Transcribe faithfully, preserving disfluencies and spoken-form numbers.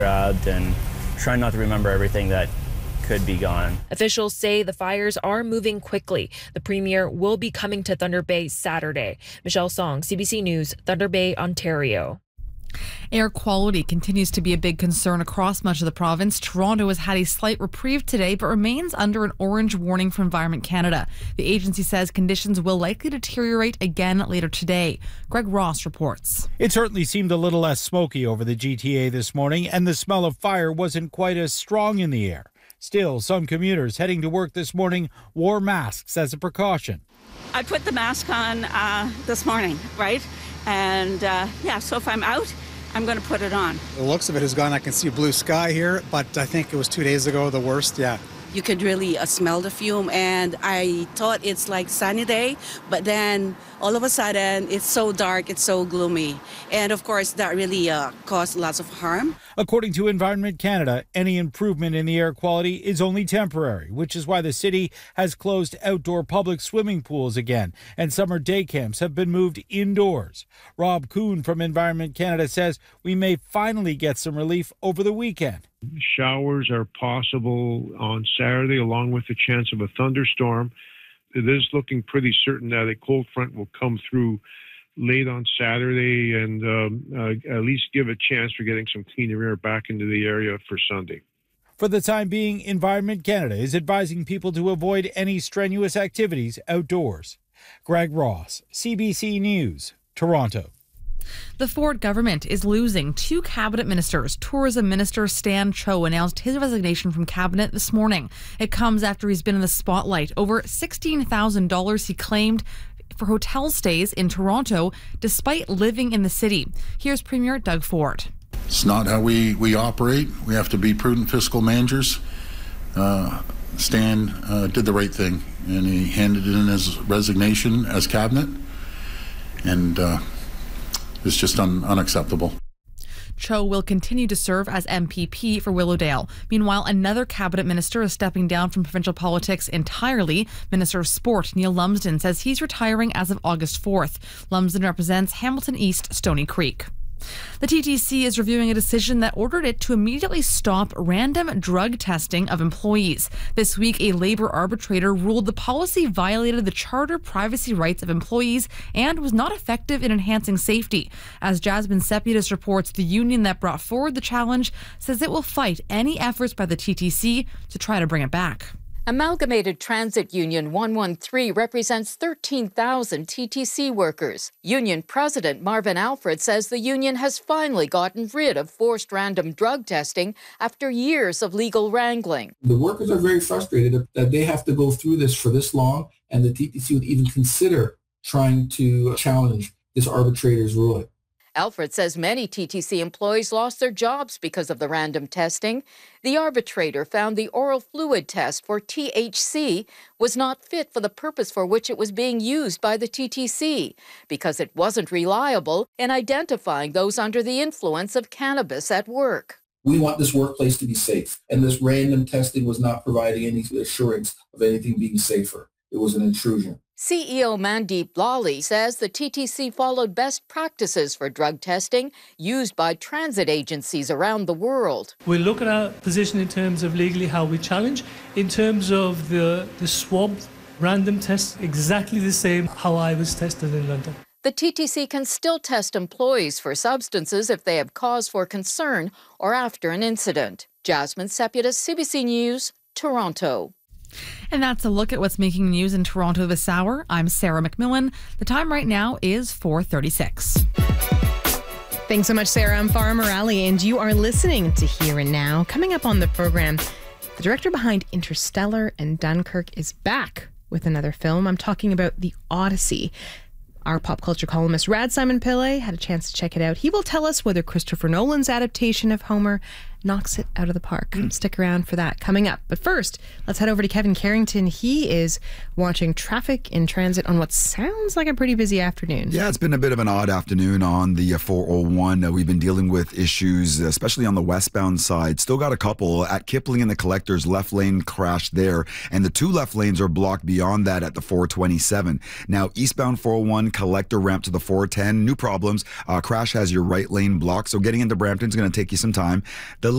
grabbed and trying not to remember everything that could be gone. Officials say the fires are moving quickly. The premier will be coming to Thunder Bay Saturday. Michelle Song, C B C News, Thunder Bay, Ontario. Air quality continues to be a big concern across much of the province. Toronto has had a slight reprieve today, but remains under an orange warning from Environment Canada. The agency says conditions will likely deteriorate again later today. Greg Ross reports. It certainly seemed a little less smoky over the G T A this morning, and the smell of fire wasn't quite as strong in the air. Still, some commuters heading to work this morning wore masks as a precaution. I put the mask on uh, this morning, right? And uh, yeah, so if I'm out, I'm going to put it on. The looks of it is gone. I can see blue sky here, but I think it was two days ago the worst, yeah. You could really uh, smell the fume, and I thought it's like sunny day, but then all of a sudden it's so dark, it's so gloomy. And of course, that really uh, caused lots of harm. According to Environment Canada, any improvement in the air quality is only temporary, which is why the city has closed outdoor public swimming pools again, and summer day camps have been moved indoors. Rob Kuhn from Environment Canada says we may finally get some relief over the weekend. Showers are possible on Saturday, along with the chance of a thunderstorm. It is looking pretty certain that a cold front will come through late on Saturday and um, uh, at least give a chance for getting some cleaner air back into the area for Sunday. For the time being, Environment Canada is advising people to avoid any strenuous activities outdoors. Greg Ross, C B C News, Toronto. The Ford government is losing two cabinet ministers. Tourism Minister Stan Cho announced his resignation from cabinet this morning. It comes after he's been in the spotlight. Over sixteen thousand dollars he claimed for hotel stays in Toronto despite living in the city. Here's Premier Doug Ford. It's not how we, we operate. We have to be prudent fiscal managers. Uh, Stan uh, did the right thing, and he handed in his resignation as cabinet, and uh, it's just un- unacceptable. Cho will continue to serve as M P P for Willowdale. Meanwhile, another cabinet minister is stepping down from provincial politics entirely. Minister of Sport Neil Lumsden says he's retiring as of August fourth. Lumsden represents Hamilton East, Stony Creek. The T T C is reviewing a decision that ordered it to immediately stop random drug testing of employees. This week, a labor arbitrator ruled the policy violated the charter privacy rights of employees and was not effective in enhancing safety. As Jasmine Sepidus reports, the union that brought forward the challenge says it will fight any efforts by the T T C to try to bring it back. Amalgamated Transit Union one one three represents thirteen thousand T T C workers. Union President Marvin Alfred says the union has finally gotten rid of forced random drug testing after years of legal wrangling. The workers are very frustrated that they have to go through this for this long, and the T T C would even consider trying to challenge this arbitrator's ruling. Alfred says many T T C employees lost their jobs because of the random testing. The arbitrator found the oral fluid test for T H C was not fit for the purpose for which it was being used by the T T C because it wasn't reliable in identifying those under the influence of cannabis at work. We want this workplace to be safe, and this random testing was not providing any assurance of anything being safer. It was an intrusion. C E O Mandeep Lally says the T T C followed best practices for drug testing used by transit agencies around the world. We look at our position in terms of legally how we challenge. In terms of the, the swab random tests, exactly the same how I was tested in London. The T T C can still test employees for substances if they have cause for concern or after an incident. Jasmine Sepidus, C B C News, Toronto. And that's a look at what's making news in Toronto this hour. I'm Sarah McMillan. The time right now is four thirty-six. Thanks so much, Sarah. I'm Farah Morali, and you are listening to Here and Now. Coming up on the program, the director behind Interstellar and Dunkirk is back with another film. I'm talking about The Odyssey. Our pop culture columnist Rad Simon Pillay had a chance to check it out. He will tell us whether Christopher Nolan's adaptation of Homer knocks it out of the park. Mm. Stick around for that coming up. But first, let's head over to Kevin Carrington. He is watching traffic in transit on what sounds like a pretty busy afternoon. Yeah, it's been a bit of an odd afternoon on the four oh one. Uh, we've been dealing with issues, especially on the westbound side. Still got a couple at Kipling and the Collectors. Left lane crashed there, and the two left lanes are blocked beyond that at the four twenty-seven. Now, eastbound four oh one Collector ramp to the four ten. New problems. Uh, crash has your right lane blocked, so getting into Brampton is going to take you some time. The